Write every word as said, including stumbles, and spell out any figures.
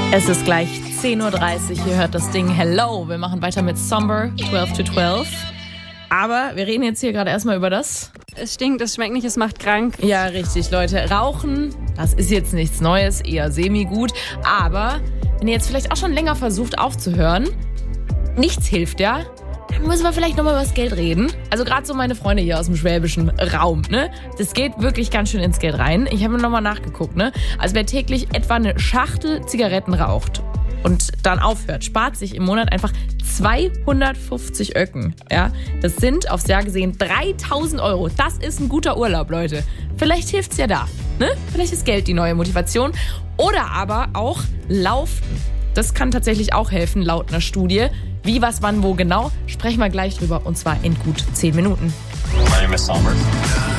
Es ist gleich zehn Uhr dreißig, ihr hört das Ding Hello. Wir machen weiter mit Somber, zwölf to zwölf. Aber wir reden jetzt hier gerade erstmal über das. Es stinkt, es schmeckt nicht, es macht krank. Ja, richtig, Leute. Rauchen, das ist jetzt nichts Neues, eher semi-gut. Aber wenn ihr jetzt vielleicht auch schon länger versucht aufzuhören, nichts hilft ja, dann müssen wir vielleicht nochmal über das Geld reden. Also gerade so meine Freunde hier aus dem schwäbischen Raum, ne? Das geht wirklich ganz schön ins Geld rein. Ich habe nochmal nachgeguckt, ne? Also wer täglich etwa eine Schachtel Zigaretten raucht und dann aufhört, spart sich im Monat einfach zweihundertfünfzig Öcken. Ja? Das sind aufs Jahr gesehen dreitausend Euro. Das ist ein guter Urlaub, Leute. Vielleicht hilft's ja da. Ne? Vielleicht ist Geld die neue Motivation. Oder aber auch Laufen. Das kann tatsächlich auch helfen, laut einer Studie. Wie, was, wann, wo genau, sprechen wir gleich drüber. Und zwar in gut zehn Minuten. My name is Somber.